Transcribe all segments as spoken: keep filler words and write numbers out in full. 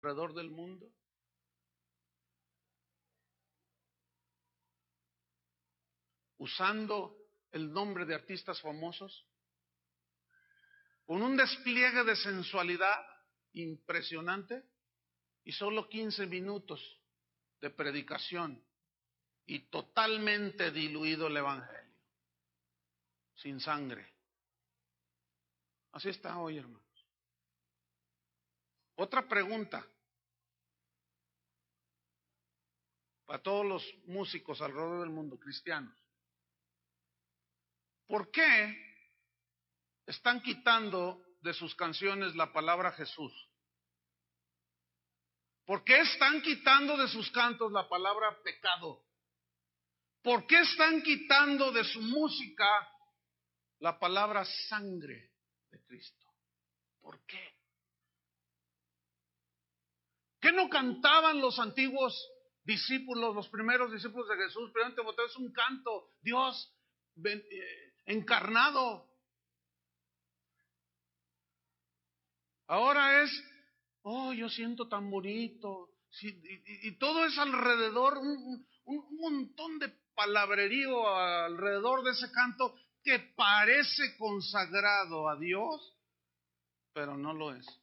alrededor del mundo? Usando el nombre de artistas famosos, con un despliegue de sensualidad impresionante y solo quince minutos de predicación y totalmente diluido el evangelio, sin sangre. Así está hoy, hermanos. Otra pregunta para todos los músicos alrededor del mundo, cristianos. ¿Por qué están quitando de sus canciones la palabra Jesús? ¿Por qué están quitando de sus cantos la palabra pecado? ¿Por qué están quitando de su música la palabra sangre de Cristo? ¿Por qué? ¿Qué no cantaban los antiguos discípulos, los primeros discípulos de Jesús? Primero Timoteo es un canto, Dios ven, eh, encarnado. Ahora es, oh, yo siento tan bonito. Sí, y, y, y todo es alrededor, un, un, un montón de palabrerío alrededor de ese canto que parece consagrado a Dios, pero no lo es.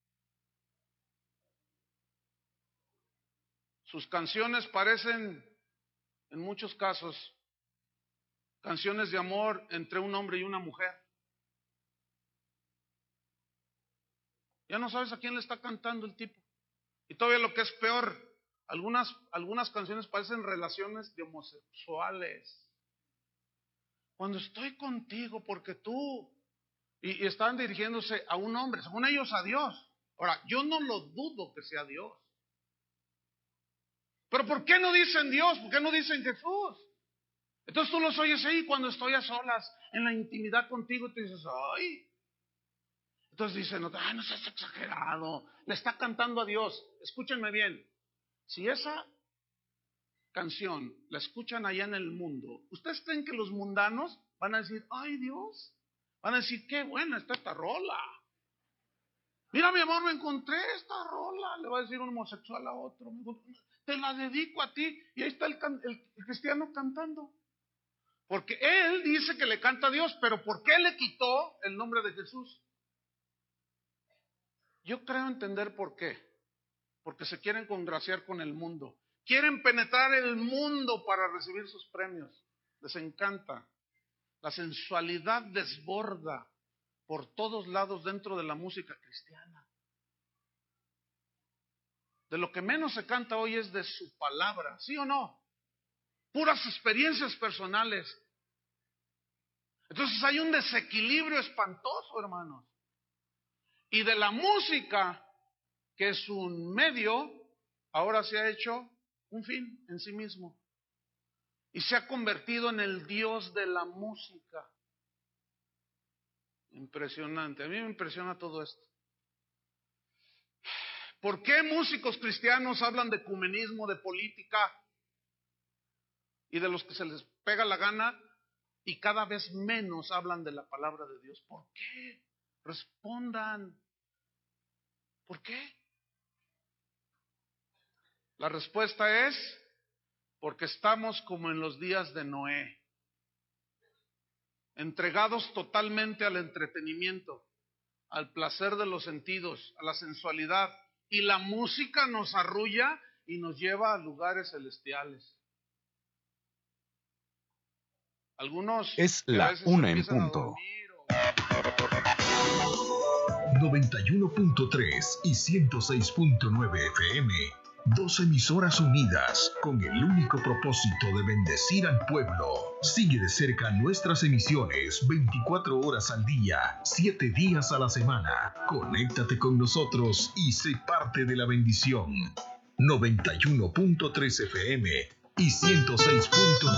Sus canciones parecen, en muchos casos, canciones de amor entre un hombre y una mujer. Ya no sabes a quién le está cantando el tipo. Y todavía lo que es peor, algunas, algunas canciones parecen relaciones de homosexuales. Cuando estoy contigo, porque tú, y, y están dirigiéndose a un hombre, según ellos a Dios. Ahora, yo no lo dudo que sea Dios. Pero ¿por qué no dicen Dios? ¿Por qué no dicen Jesús? Entonces tú los oyes ahí cuando estoy a solas, en la intimidad contigo, y tú dices, ay. Entonces dicen, ay, no seas exagerado, le está cantando a Dios. Escúchenme bien, si esa canción la escuchan allá en el mundo, ¿ustedes creen que los mundanos van a decir, ay Dios? Van a decir, qué buena está esta rola. Mira, mi amor, me encontré esta rola. Le va a decir un homosexual a otro, te la dedico a ti. Y ahí está el, el, el cristiano cantando. Porque él dice que le canta a Dios, pero ¿por qué le quitó el nombre de Jesús? Yo creo entender por qué. Porque se quieren congraciar con el mundo. Quieren penetrar el mundo para recibir sus premios. Les encanta. La sensualidad desborda por todos lados dentro de la música cristiana. De lo que menos se canta hoy es de su palabra, ¿sí o no? Puras experiencias personales. Entonces hay un desequilibrio espantoso, hermanos. Y de la música, que es un medio, ahora se ha hecho un fin en sí mismo. Y se ha convertido en el Dios de la música. Impresionante. A mí me impresiona todo esto. ¿Por qué músicos cristianos hablan de ecumenismo, de política y de los que se les pega la gana y cada vez menos hablan de la palabra de Dios? ¿Por qué? Respondan. ¿Por qué? La respuesta es porque estamos como en los días de Noé, entregados totalmente al entretenimiento, al placer de los sentidos, a la sensualidad, y la música nos arrulla y nos lleva a lugares celestiales. Algunos es que la a veces una en empiezan a punto. dormir o... noventa y uno punto tres y ciento seis punto nueve F M. Dos emisoras unidas con el único propósito de bendecir al pueblo. Sigue de cerca nuestras emisiones veinticuatro horas al día, siete días a la semana. Conéctate con nosotros y sé parte de la bendición. noventa y uno punto tres F M y ciento seis punto nueve